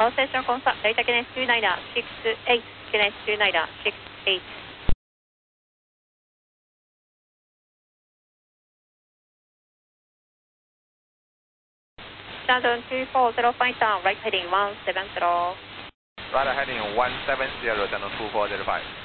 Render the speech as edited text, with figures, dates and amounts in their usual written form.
All station confirm. Delta Kenneth 2968. Kenneth 2968. Shandong 240 down, right heading 170. Right heading 170, Shandong 2405.